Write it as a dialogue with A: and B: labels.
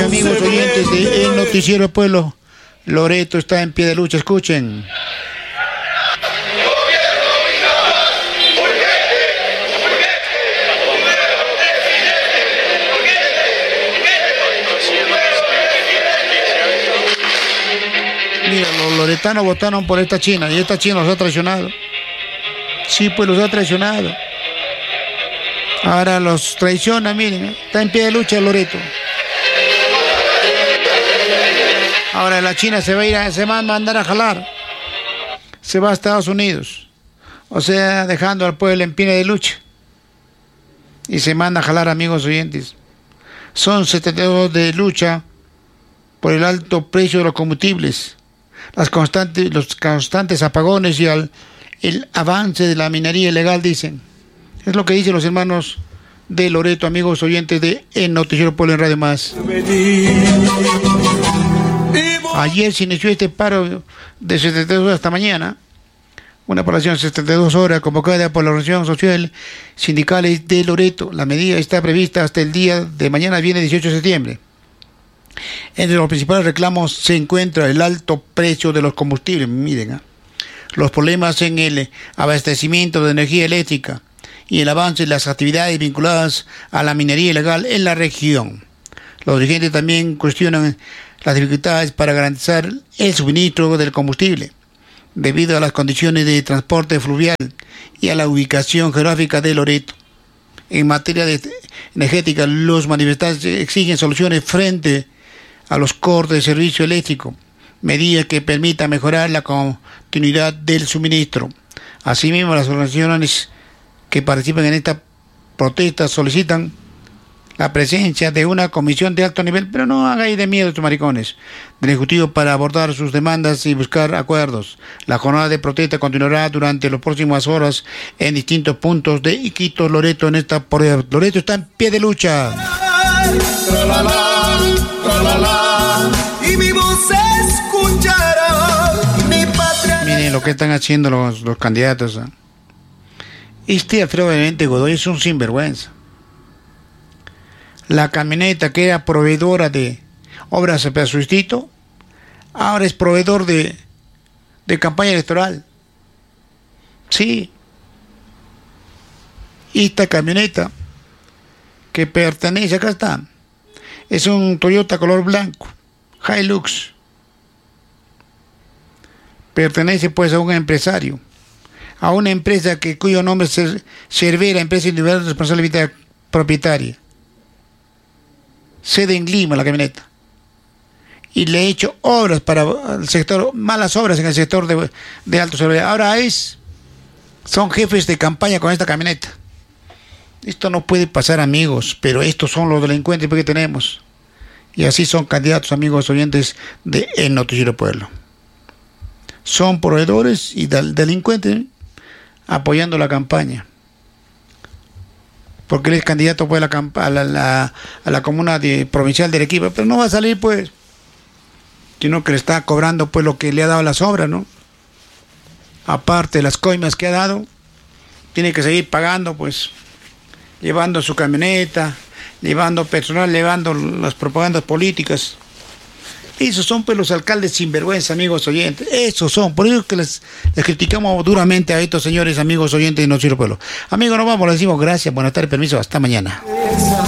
A: amigos oyentes de El Noticiero Pueblo. Loreto está en pie de lucha, escuchen. Mira, los loretanos votaron por esta China y esta China los ha traicionado. Sí, pues los ha traicionado. Ahora los traiciona, miren, está en pie de lucha Loreto. Ahora la China se va a mandar a jalar. Se va a Estados Unidos. O sea, dejando al pueblo en pie de lucha. Y se manda a jalar, amigos oyentes. Son 72 de lucha por el alto precio de los combustibles, los constantes apagones y el avance de la minería ilegal, dicen. Es lo que dicen los hermanos de Loreto, amigos oyentes de El Noticiero Pueblo en Radio Más. Ayer se inició este paro de 72 horas hasta mañana. Una paración de 72 horas convocada por la Organización Social Sindicales de Loreto. La medida está prevista hasta el día de mañana, viene 18 de septiembre. Entre los principales reclamos se encuentra el alto precio de los combustibles. Miren, los problemas en el abastecimiento de energía eléctrica y el avance de las actividades vinculadas a la minería ilegal en la región. Los dirigentes también cuestionan las dificultades para garantizar el suministro del combustible, debido a las condiciones de transporte fluvial y a la ubicación geográfica de Loreto. En materia energética, los manifestantes exigen soluciones frente a los cortes de servicio eléctrico, medidas que permitan mejorar la continuidad del suministro. Asimismo, las organizaciones que participan en esta protesta solicitan la presencia de una comisión de alto nivel, pero no hagáis de miedo estos maricones, del Ejecutivo para abordar sus demandas y buscar acuerdos. La jornada de protesta continuará durante las próximas horas en distintos puntos de Iquitos, Loreto. Loreto está en pie de lucha. Y mi voz se escuchará, mi patria. Miren lo que están haciendo los candidatos. Este Alfredo Benavente Godoy es un sinvergüenza. La camioneta que era proveedora de obras para su distrito, ahora es proveedor de campaña electoral. Sí. Y esta camioneta que pertenece, acá está, es un Toyota color blanco, Hilux. Pertenece pues a un empresario, a una empresa cuyo nombre es Cervera, Empresa Individual de Responsabilidad Propietaria. Sede en Lima la camioneta. Y le he hecho obras para el sector, malas obras en el sector de alto seguridad. Ahora son jefes de campaña con esta camioneta. Esto no puede pasar, amigos, pero estos son los delincuentes que tenemos. Y así son candidatos, amigos oyentes de El Noticiero Pueblo. Son proveedores y delincuentes apoyando la campaña. Porque él es candidato pues, a la comuna provincial de Arequipa, pero no va a salir pues, sino que le está cobrando pues lo que le ha dado las obras, ¿no? Aparte de las coimas que ha dado, tiene que seguir pagando pues, llevando su camioneta, llevando personal, llevando las propagandas políticas. Esos son pues los alcaldes sinvergüenza, amigos oyentes. Esos son, por eso que les criticamos duramente a estos señores, amigos oyentes de Noticiero Pueblo. Amigos, nos vamos, les decimos gracias, buenas tardes, permiso, hasta mañana.